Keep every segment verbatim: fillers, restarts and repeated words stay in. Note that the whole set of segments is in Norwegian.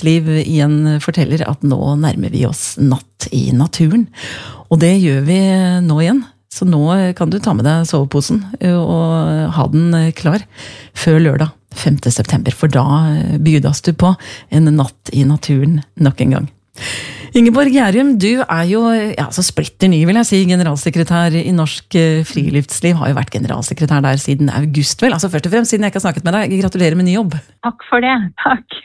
Friluftsliv igjen forteller at nå nærmer vi oss natt i naturen. Og det gjør vi nå igjen. Så nå kan du ta med deg soveposen og ha den klar før lørdag femte september, for da bydas du på en natt i naturen nok en gang. Ingeborg Gjærum, du er jo ja, så splitter ny, vil jeg si, generalsekretær i Norsk Friluftsliv, har jo vært generalsekretær der siden august, vel? Altså først og fremst, siden jeg ikke har snakket med deg, gratulerer med ny jobb. Takk for det, takk.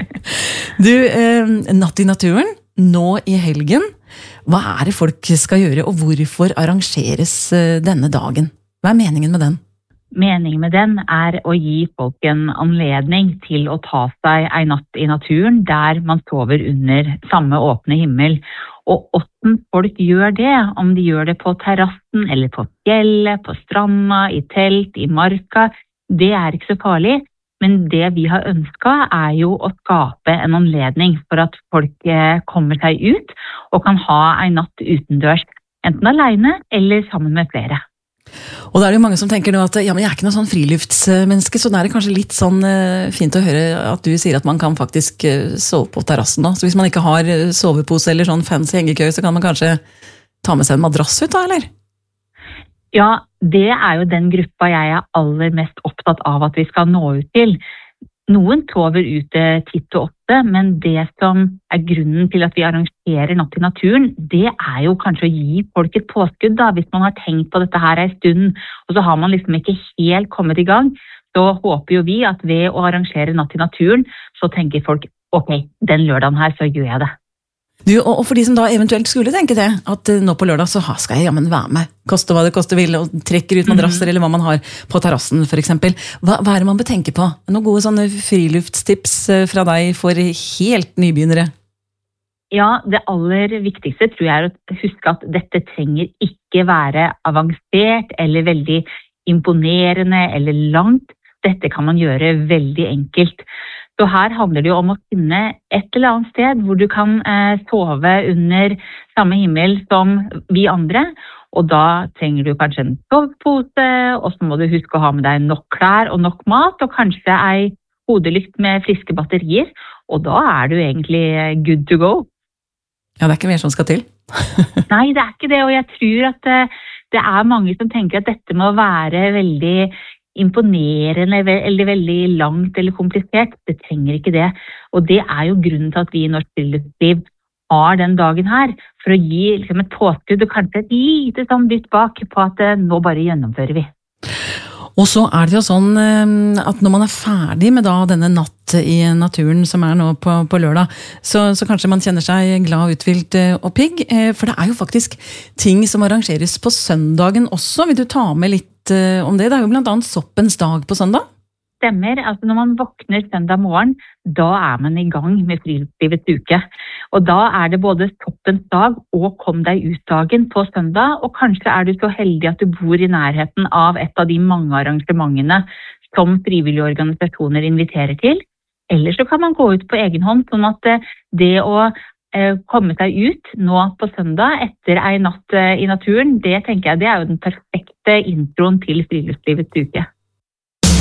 Du, eh, natt i naturen, nå i helgen, hva er det folk skal gjøre, og hvorfor arrangeres denne dagen? Hva er meningen med den? Meningen med den er å gi folk en anledning til å ta seg en natt i naturen der man sover under samme åpne himmel. Og hvordan folk gjør det, om de gjør det på terrassen eller på fjellet, på stranda, i telt, i marka, det er ikke så farlig. Men det vi har ønsket er jo å skape en anledning for at folk kommer seg ut og kan ha en natt utendørs, enten alene eller sammen med flere. Og da er det jo mange som tenker nå at ja, men jeg er ikke noe sånn friluftsmenneske, så da er det kanskje litt sånn uh, fint å høre at du sier at man kan faktisk uh, sove på terrassen da. Så hvis man ikke har sovepose eller sånn fancy hengekøy, så kan man kanskje ta med seg en madrass ut da, eller? Ja, det er jo den gruppa jeg er aller mest opptatt av at vi skal nå ut til. Noen sover ute titt og ofte, men det som er grunnen til at vi arrangerer natt i naturen, det er jo kanskje å gi folk et påskudd da, hvis man har tenkt på dette her en stund, og så har man liksom ikke helt kommet i gang, så håper jo vi at ved å arrangere natt i naturen, så tenker folk, ok, den lørdagen her så gjør jeg det. Du, og for de som da eventuelt skulle tenke det, at nå på lørdag så skal jeg jammen være med, koste hva det koste vil, og trekker ut madrasser mm. eller hva man har på terrassen for eksempel. Hva, hva er det man bør tenke på? Noen gode sånne friluftstips fra deg for helt nybegynnere? Ja, det aller viktigste tror jeg er å huske at dette trenger ikke være avansert eller veldig imponerende eller langt. Dette kan man gjøre veldig enkelt. Så her handler det jo om å finne et eller annet sted hvor du kan eh, sove under samme himmel som vi andre, og da trenger du kanskje en sovepose, og så må du huske å ha med deg nok klær og nok mat, og kanskje ei hodelykt med friske batterier, og da er du egentlig good to go. Ja, det er ikke mer som skal til. Nei, det er ikke det, og jeg tror at eh, det er mange som tenker at dette må være veldig imponerende eller veldig langt eller komplisert. Det trenger ikke det. Og det er jo grunnen til at vi i Norsk Friluftsliv har den dagen her, for å gi liksom, et påskudd og kanskje et lite sånn bytt bak på at nå bare gjennomfører vi. Og så er det jo sånn at når man er ferdig med da denne natt i naturen som er nå på, på lørdag, så, så kanskje man kjenner seg glad, uthvilt og pigg, for det er jo faktisk ting som arrangeres på søndagen også. Vil du ta med litt om det? Det er jo blant annet soppens dag på søndag. Stemmer, altså når man våkner søndag morgen, da er man i gang med friluftslivets uke. Og da er det både soppens dag og kom deg ut dagen på søndag, og kanskje er du så heldig at du bor i nærheten av et av de mange arrangementene som frivillige organisasjoner inviterer til. Eller så kan man gå ut på egen hånd, sånn at det å eh, komme seg ut nå på søndag etter en natt eh, i naturen, det tenker jeg det er jo den perfekte introen til friluftslivets uke.